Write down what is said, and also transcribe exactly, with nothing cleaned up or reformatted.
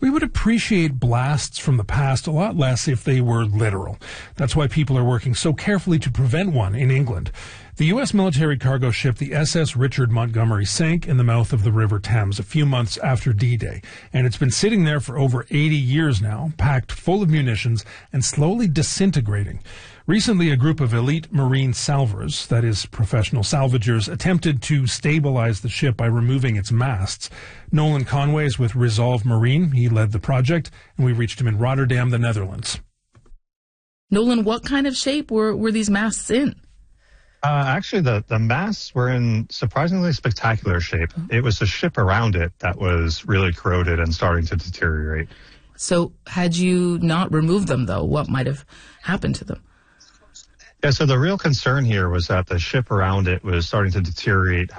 We would appreciate blasts from the past a lot less if they were literal. That's why people are working so carefully to prevent one in England. The U S military cargo ship, the S S Richard Montgomery, sank in the mouth of the River Thames a few months after D-Day, and it's been sitting there for over eighty years now, packed full of munitions and slowly disintegrating. Recently, a group of elite marine salvors, that is, professional salvagers, attempted to stabilize the ship by removing its masts. Nolan Conway is with Resolve Marine. He led the project, and we reached him in Rotterdam, the Netherlands. Nolan, what kind of shape were, were these masts in? Uh, actually, the, the masts were in surprisingly spectacular shape. It was the ship around it that was really corroded and starting to deteriorate. So had you not removed them, though, what might have happened to them? Yeah, so the real concern here was that the ship around it was starting to deteriorate,